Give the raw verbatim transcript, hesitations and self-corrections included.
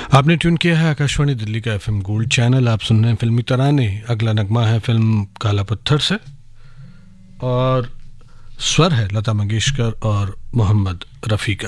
आपने ट्यून किया है आकाशवाणी दिल्ली का एफएम गोल्ड चैनल। आप सुन रहे हैं फिल्मी तराने। अगला नगमा है फिल्म काला पत्थर से और स्वर है लता मंगेशकर और मोहम्मद रफ़ी का।